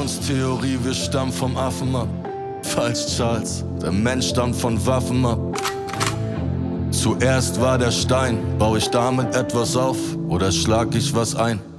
Evolutionstheorie, wir stammen vom Affen ab. Falsch, Charles, der Mensch stammt von Waffen ab. Zuerst war der Stein, baue ich damit etwas auf oder schlag ich was ein?